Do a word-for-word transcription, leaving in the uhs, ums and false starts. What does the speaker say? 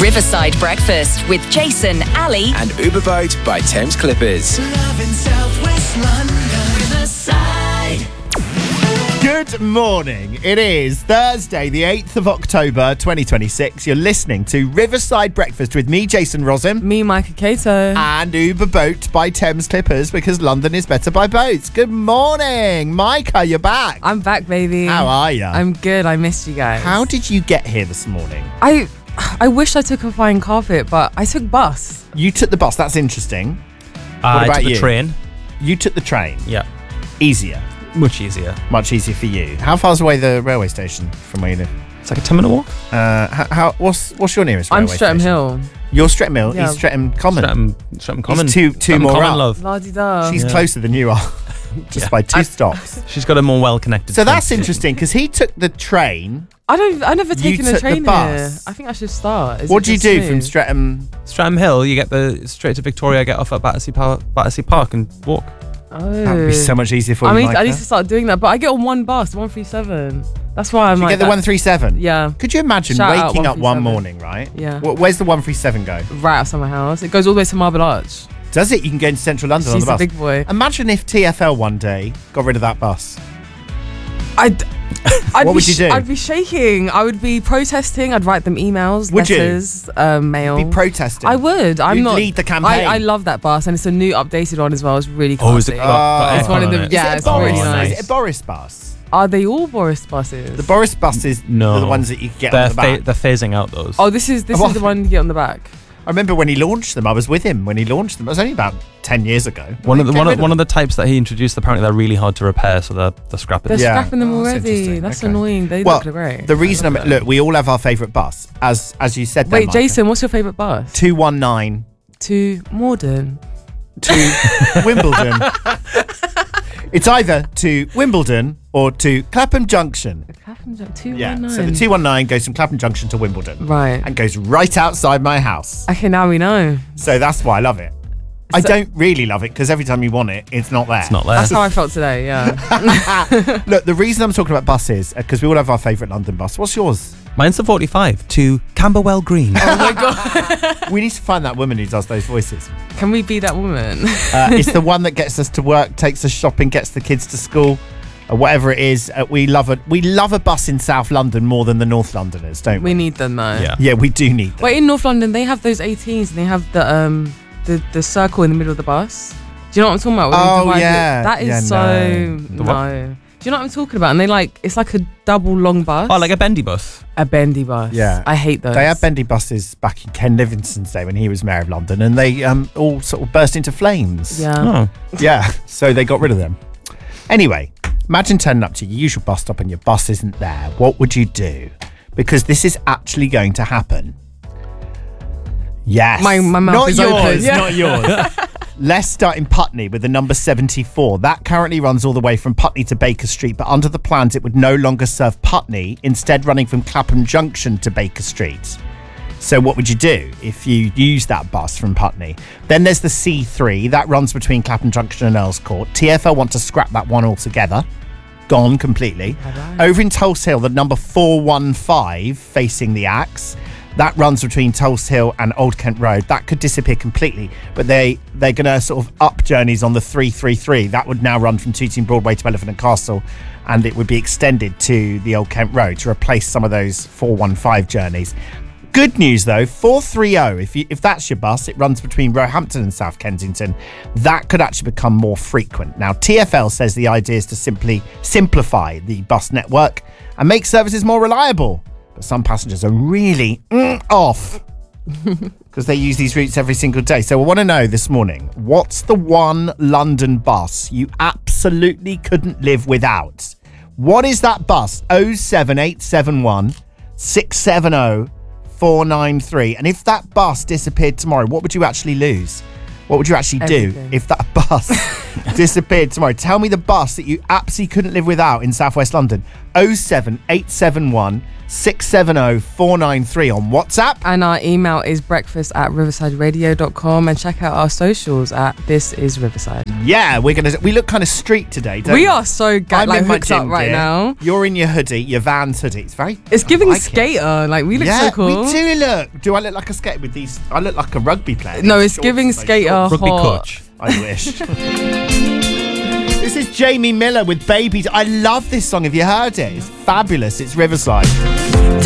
Riverside Breakfast with Jason, Ali and Uber Boat by Thames Clippers. Love in South West London, Riverside. Good morning. It is Thursday, the eighth of October, twenty twenty-six. You're listening to Riverside Breakfast with me, Jason Rossum. Me, Micah Cato. And Uber Boat by Thames Clippers, because London is better by boats. Good morning. Micah, you're back. I'm back, baby. How are you? I'm good. I missed you guys. How did you get here this morning? I I wish I took a flying carpet, but I took bus. You took the bus. That's interesting. Uh, What I about took the you? train. You took the train. Yeah, Easier. much easier. Much easier for you. How far's away the railway station from where you live? It's like a ten minute walk. Uh, how, how what's what's your nearest I'm railway Streatham station? Hill. You're Streatham Hill. Yeah. He's Streatham Common. Streatham, Streatham Common. He's two two Streatham more Common, up. love. La-di-da. She's Yeah. closer than you are, just Yeah. by two I- stops. She's got a more well connected. So that's interesting because he took the train. I don't. I never You taken a took the train bus. here. I think I should start. Is What it do you just do smooth? from Streatham? Streatham Hill. You get the straight to Victoria. Get off at Battersea Park, Battersea Park, and walk. Oh. That would be so much easier for I you, need. Micah. I need to start doing that, but I get on one bus, one three seven. That's why I'm you like. get the that- one three seven. Yeah, Could you imagine Shout out waking up one one three seven. morning, right? Yeah. Wh- Where's the one three seven go? right outside my house. It goes all the way to Marble Arch. Does it? You can go into central London She's on a the bus. big boy. Imagine if T F L one day got rid of that bus. I'd, I'd What be would you sh- do? I'd be shaking. I would be protesting. I'd write them emails, Would you? letters, um, mail. Be protesting. I would. I'm You'd not. lead the campaign. I, I love that bus, and it's a new updated one as well. It's really classy. Oh, is it? Got, got It's aircon one of on the- it? yeah, Is it's it a really Boris? nice. Is it a Boris bus? Are they all Boris buses? The Boris buses No. are the ones that you can get They're, on the back. pha- they're phasing out those. oh, this is this Oh, is the one you get on the back. I remember when he launched them. I was with him when he launched them. It was only about ten years ago. one of the Get one rid of, one of the types that he introduced. Apparently, they're really hard to repair, so they're they're scrapping. They're them. Yeah. scrapping them Oh, that's already. interesting. That's, Okay. annoying. They Well, look great. The reason I I'm love look, them. we all have our favourite bus, as as you said. Then, Wait, Jason, what's your favourite bus? two one nine To Morden. to Wimbledon. It's either to Wimbledon or to Clapham Junction. Clapham Junction. Two Yeah. one nine. So the two one nine goes from Clapham Junction to Wimbledon Right. and goes right outside my house. Okay, now we know. So that's why I love it. I So- don't really love it because every time you want it, it's not there. It's not there. That's how I felt today. Yeah. Look, the reason I'm talking about buses because we all have our favourite London bus. What's yours? Mine's the forty-five to Camberwell Green. oh my god. We need to find that woman who does those voices. Can we be that woman? Uh, it's the one that gets us to work, takes us shopping, gets the kids to school, or whatever it is. Uh, we love a we love a bus in South London more than the North Londoners, don't we? We need them though. Yeah. Yeah, we do need them. Wait, in North London they have those eighteens and they have the um the, the circle in the middle of the bus. Do you know what I'm talking about? Where they Oh, divide it? yeah. That is Yeah, so no. The what? no. Do you know what I'm talking about? And they like it's like a double long bus. Oh, like a bendy bus. a bendy bus. Yeah. I hate those. They had bendy buses back in Ken Livingston's day when he was mayor of London, and they um, all sort of burst into flames. Yeah. Oh, Yeah, so they got rid of them. Anyway, imagine turning up to your usual bus stop and your bus isn't there. What would you do? Because this is actually going to happen. Yes. My- my mouth not is yours, open. Yeah. Not yours. Let's start in Putney with the number seventy-four. That currently runs all the way from Putney to Baker Street, but under the plans it would no longer serve Putney, instead running from Clapham Junction to Baker Street. So what would you do if you use that bus from Putney? Then there's the C three. That runs between Clapham Junction and Earls Court. T F L want to scrap that one altogether. Gone completely. Bye-bye. Over in Tulse Hill, the number four one five facing the Axe. That runs between Tulse Hill and Old Kent Road. That could disappear completely, but they, they're going to sort of up journeys on the three three three. That would now run from Tooting Broadway to Elephant and Castle, and it would be extended to the Old Kent Road to replace some of those four one five journeys. Good news though, four three zero, if you, if that's your bus, it runs between Roehampton and South Kensington. That could actually become more frequent. Now, T F L says the idea is to simply simplify the bus network and make services more reliable. But some passengers are really mm, off because they use these routes every single day. So I want to know this morning, what's the one London bus you absolutely couldn't live without? What is that bus? oh seven eight seven one, six seven oh, four nine three. And if that bus disappeared tomorrow, what would you actually lose? What would you actually do Everything. if that bus disappeared tomorrow? Tell me the bus that you absolutely couldn't live without in South West London. oh seven eight seven one, six seven zero, four nine three on WhatsApp. And our email is breakfast at riverside radio dot com, and check out our socials at This Is Riverside. Yeah, we're gonna. We look kind of street today, don't we? We are so ga- I'm like in my hooked up gym right gear. now. You're in your hoodie, your Vans hoodie. It's very. It's I giving like it. skater. Like we look Yeah, so cool. we do look. Do I look like a skater with these? I look like a rugby player. No, These it's giving shorts, those skater shorts. Rugby hot. coach. I wish. This is Jamie Miller with Babies. I love this song. Have you heard it? It's fabulous. It's Riverside.